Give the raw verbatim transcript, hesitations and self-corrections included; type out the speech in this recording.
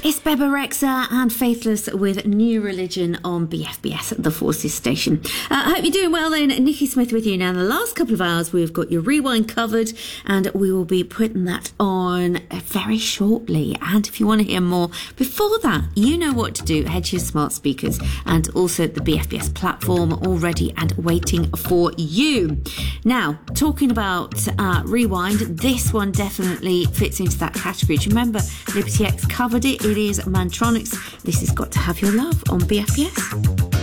It's Bebe Rexha and Faithless with New Religion on B F B S at the Forces Station. Uh, I hope you're doing well then. Nikki Smith with you now. In the last couple of hours, we've got your rewind covered and we will be putting that on very shortly. And if you want to hear more before that, you know what to do. Head to your smart speakers and also the B F B S platform all ready and waiting for you. Now, talking about uh, rewind, this one definitely fits into that category. Do you remember Liberty X covered it? It is Mantronix. This has got to have your love on B F B S.